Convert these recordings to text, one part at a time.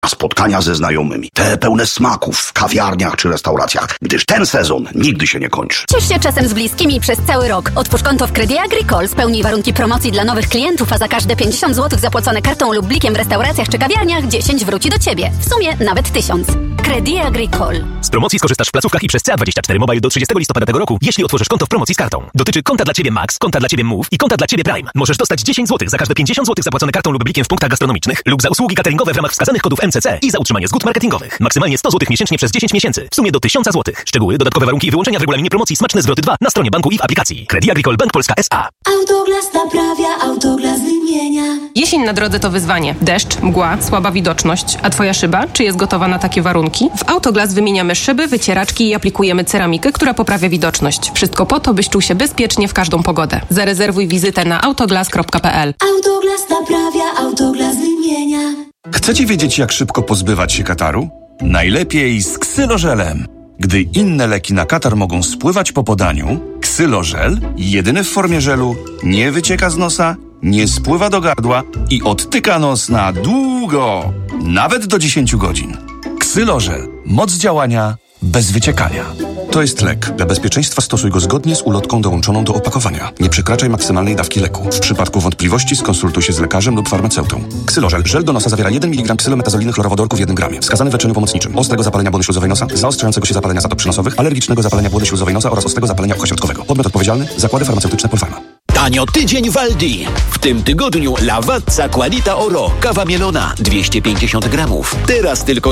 a spotkania ze znajomymi, te pełne smaków w kawiarniach czy restauracjach, gdyż ten sezon nigdy się nie kończy. Ciesz się czasem z bliskimi przez cały rok. Otwórz konto w Credit Agricole, spełnij warunki promocji dla nowych klientów, a za każde 50 zł zapłacone kartą lub blikiem w restauracjach czy kawiarniach 10 wróci do Ciebie. W sumie nawet 1000. Credit Agricole. Z promocji skorzystasz w placówkach i przez CA24 Mobile do 30 listopada tego roku, jeśli otworzysz konto w promocji z kartą. Dotyczy konta dla Ciebie Max, konta dla Ciebie Move i konta dla Ciebie Prime. Możesz dostać 10 zł za każde 50 zł zapłacone kartą lub blikiem w punktach gastronomicznych lub za usługi cateringowe w ramach wskazanych kodów MCC i za utrzymanie zgód marketingowych. Maksymalnie 100 zł miesięcznie przez 10 miesięcy. W sumie do 1000 zł. Szczegóły, dodatkowe warunki i wyłączenia w regulaminie promocji Smaczne Zwroty 2 na stronie banku i w aplikacji. Credit Agricole Bank Polska S.A. Autoglas naprawia, Autoglas wymienia. Jesień na drodze to wyzwanie. Deszcz, mgła, słaba widoczność. A Twoja szyba? Czy jest gotowa na takie warunki? W Autoglas wymieniamy szyby, wycieraczki i aplikujemy ceramikę, która poprawia widoczność. Wszystko po to, byś czuł się bezpiecznie w każdą pogodę. Zarezerwuj wizytę na autoglas.pl. Autoglas naprawia, Autoglas wymienia. Chcecie wiedzieć, jak szybko pozbywać się kataru? Najlepiej z ksylożelem. Gdy inne leki na katar mogą spływać po podaniu, ksylożel, jedyny w formie żelu, nie wycieka z nosa, nie spływa do gardła i odtyka nos na długo, nawet do 10 godzin. Ksylożel. Moc działania bez wyciekania. To jest lek. Dla bezpieczeństwa stosuj go zgodnie z ulotką dołączoną do opakowania. Nie przekraczaj maksymalnej dawki leku. W przypadku wątpliwości skonsultuj się z lekarzem lub farmaceutą. Ksylożel. Żel do nosa zawiera 1 mg ksylometazoliny chlorowodorku w 1 gramie. Wskazany w leczeniu pomocniczym. Ostrego zapalenia błony śluzowej nosa, zaostrzającego się zapalenia zatop przynosowych, alergicznego zapalenia błony śluzowej nosa oraz ostrego zapalenia ucha środkowego. Podmiot odpowiedzialny. Zakłady farmaceutyczne Polpharma. Tanio tydzień w Aldi. W tym tygodniu Lavazza Qualita Oro. Kawa mielona 250 gramów. Teraz tylko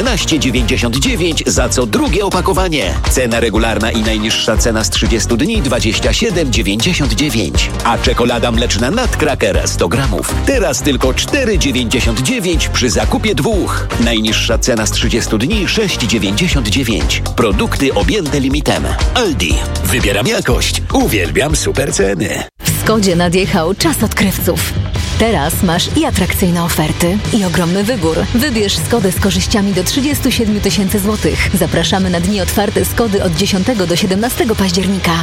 17,99 za co drugie opakowanie. Cena regularna i najniższa cena z 30 dni 27,99. A czekolada mleczna Nutcracker 100 gramów. Teraz tylko 4,99 przy zakupie dwóch. Najniższa cena z 30 dni 6,99. Produkty objęte limitem. Aldi. Wybieram jakość. Uwielbiam super ceny. W Skodzie nadjechał czas odkrywców. Teraz masz i atrakcyjne oferty, i ogromny wybór. Wybierz Skodę z korzyściami do 37 000 złotych. Zapraszamy na dni otwarte Skody od 10 do 17 października.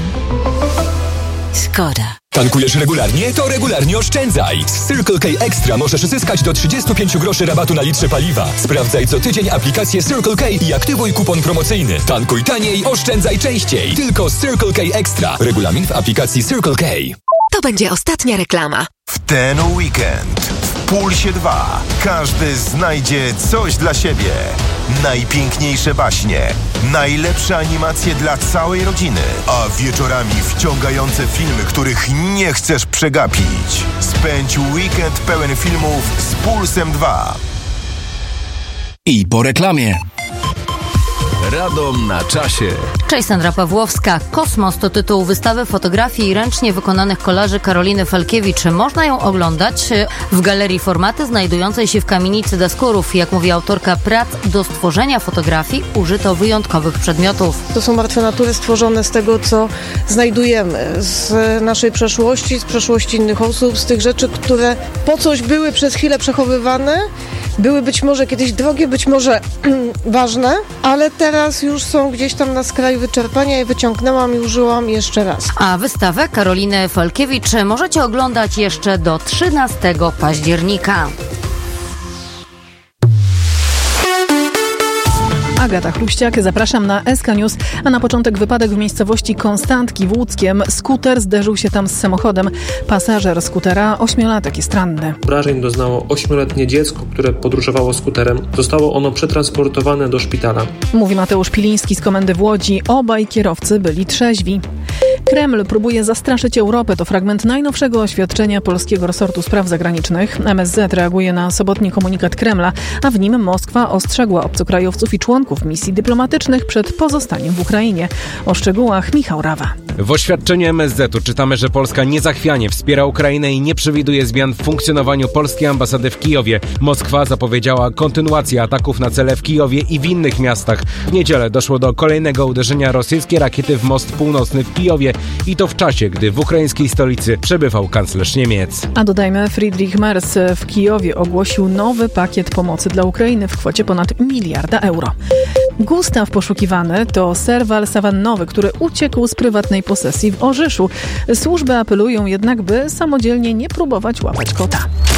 Skoda. Tankujesz regularnie? To regularnie oszczędzaj! Z Circle K Extra możesz zyskać do 35 groszy rabatu na litrze paliwa. Sprawdzaj co tydzień aplikację Circle K i aktywuj kupon promocyjny. Tankuj taniej, oszczędzaj częściej. Tylko z Circle K Extra. Regulamin w aplikacji Circle K. To będzie ostatnia reklama. W ten weekend w Pulsie 2 każdy znajdzie coś dla siebie. Najpiękniejsze baśnie, najlepsze animacje dla całej rodziny, a wieczorami wciągające filmy, których nie chcesz przegapić. Spędź weekend pełen filmów z Pulsem 2. I po reklamie. Radom na czasie. Cześć, Sandra Pawłowska. Kosmos to tytuł wystawy fotografii i ręcznie wykonanych kolaży Karoliny Falkiewicz. Można ją oglądać w Galerii Formaty znajdującej się w kamienicy Daskurów. Jak mówi autorka prac, do stworzenia fotografii użyto wyjątkowych przedmiotów. To są martwe natury stworzone z tego, co znajdujemy z naszej przeszłości, z przeszłości innych osób, z tych rzeczy, które po coś były przez chwilę przechowywane. Były być może kiedyś drogie, być może ważne, ale teraz już są gdzieś tam na skraju wyczerpania i wyciągnęłam i użyłam jeszcze raz. A wystawę Karoliny Falkiewicz możecie oglądać jeszcze do 13 października. Agata Chruściak, zapraszam na SK News, a na początek wypadek w miejscowości Konstantki w Łódzkiem. Skuter zderzył się tam z samochodem. Pasażer skutera, 8-latek, jest ranny. Obrażeń doznało 8-letnie dziecko, które podróżowało skuterem. Zostało ono przetransportowane do szpitala. Mówi Mateusz Piliński z komendy w Łodzi. Obaj kierowcy byli trzeźwi. Kreml próbuje zastraszyć Europę. To fragment najnowszego oświadczenia polskiego resortu spraw zagranicznych. MSZ reaguje na sobotni komunikat Kremla, a w nim Moskwa ostrzegła obcokrajowców i członków misji dyplomatycznych przed pozostaniem w Ukrainie. O szczegółach Michał Rawa. W oświadczeniu MSZ-u czytamy, że Polska niezachwianie wspiera Ukrainę i nie przewiduje zmian w funkcjonowaniu polskiej ambasady w Kijowie. Moskwa zapowiedziała kontynuację ataków na cele w Kijowie i w innych miastach. W niedzielę doszło do kolejnego uderzenia rosyjskiej rakiety w most północny w Kijowie i to w czasie, gdy w ukraińskiej stolicy przebywał kanclerz Niemiec. A dodajmy, Friedrich Merz w Kijowie ogłosił nowy pakiet pomocy dla Ukrainy w kwocie ponad 1 miliarda euro. Gustaw poszukiwany to serwal sawannowy, który uciekł z prywatnej posesji w Orzyszu. Służby apelują jednak, by samodzielnie nie próbować łapać kota.